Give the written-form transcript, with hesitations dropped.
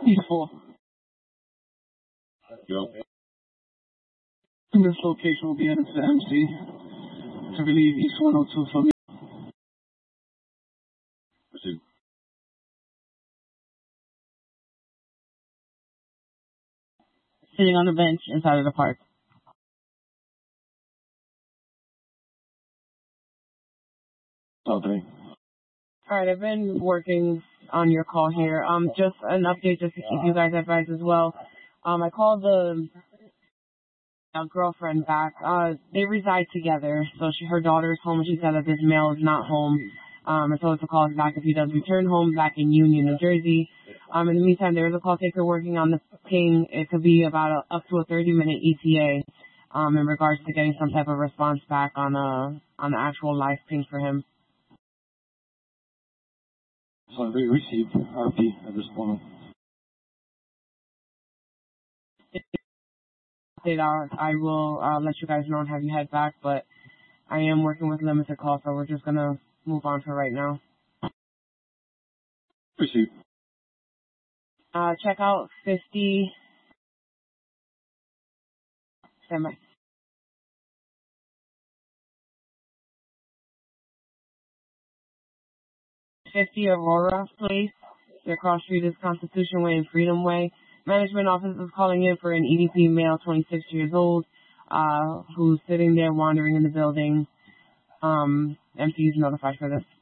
Peaceful. Go. And this location will be added to MC to relieve East 102 from Proceed. Sitting on the bench inside of the park. Okay. All right, I've been working on your call here. Just an update just to keep you guys advised as well. I called the girlfriend back. They reside together, so her daughter's home, and she said that this male is not home. I told her to call us back if he does return home back in Union, New Jersey. In the meantime, there is a call taker working on the ping. It could be about up to a 30-minute ETA in regards to getting some type of response back on the actual live ping for him. So we received RP at this point. I will let you guys know and have you head back, but I am working with limited call, so we're just going to move on for right now. Proceed. Check out 50. Stand by. 50 Aurora Place. Their cross street is Constitution Way and Freedom Way. Management office is calling in for an EDP male, 26 years old, who's sitting there wandering in the building. MC is notified for this.